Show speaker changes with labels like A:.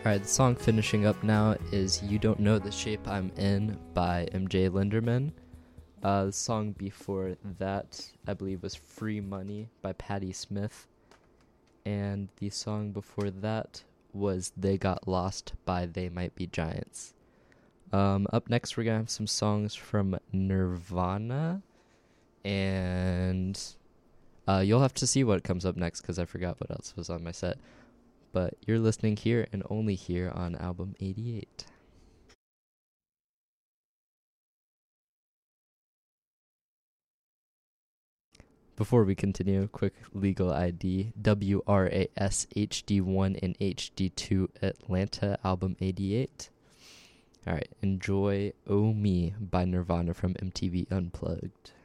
A: Alright, the song finishing up now is You Don't Know the Shape I'm In by MJ Linderman. The song before that, I believe, was Free Money by Patti Smith. And the song before that was They Got Lost by They Might Be Giants. Up next, we're going to have some songs from Nirvana. And you'll have to see what comes up next because I forgot what else was on my set. But you're listening here and only here on Album 88. Before we continue, quick legal ID. WRAS HD1 and HD2 Atlanta, Album 88. Alright, enjoy Oh Me by Nirvana from MTV Unplugged.